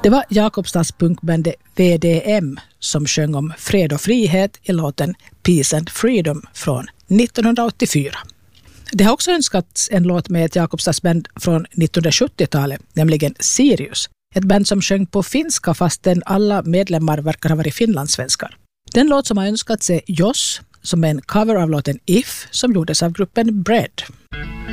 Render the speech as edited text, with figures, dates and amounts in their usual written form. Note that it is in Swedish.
Det var Jakobstads punkbandet VDM som sjöng om fred och frihet i låten Peace and Freedom från 1984. Det har också önskats en låt med ett Jakobstadsband från 1970-talet, nämligen Sirius. Ett band som sjöng på finska fastän alla medlemmar verkar ha varit finlandssvenskar. Den låt som har önskats är Joss, som är en cover av låten If som gjordes av gruppen Bread.